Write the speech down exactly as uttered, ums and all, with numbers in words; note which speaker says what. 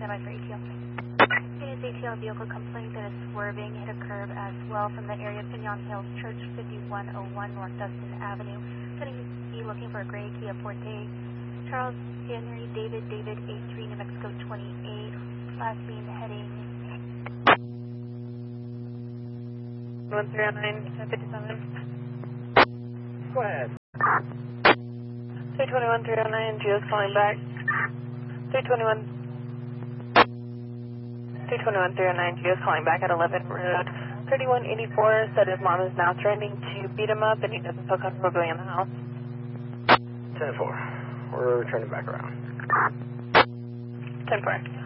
Speaker 1: stand by for A T L. Units A T L vehicle complaint that is swerving, hit a curb as well from the area of Pinon Hills Church, fifty-one oh one North Dustin Avenue. Going to be looking for a gray Kia Forte. Charles Henry David David eight three New Mexico twenty-eight. Last being heading
Speaker 2: one three oh nine, ten fifty-seven.
Speaker 3: Go ahead.
Speaker 2: three twenty-one, three oh nine, Geo's calling back. three twenty-one, three twenty-one, three oh nine, Geo's calling back at eleven Road. thirty-one eighty-four said his mom is now threatening to beat him up and he doesn't feel comfortable going in the house.
Speaker 3: ten four. We're returning back around.
Speaker 2: ten four.